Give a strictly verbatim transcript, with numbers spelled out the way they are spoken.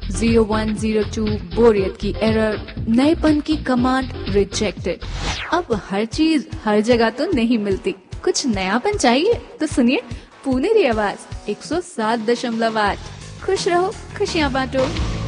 Zero one zero to बोरियत की error, नएपन की कमांड रिजेक्टेड। अब हर चीज हर जगह तो नहीं मिलती, कुछ नयापन चाहिए तो सुनिए पुनेरी आवाज एक सौ सात दशमलव आठ। खुश रहो, खुशियाँ बांटो।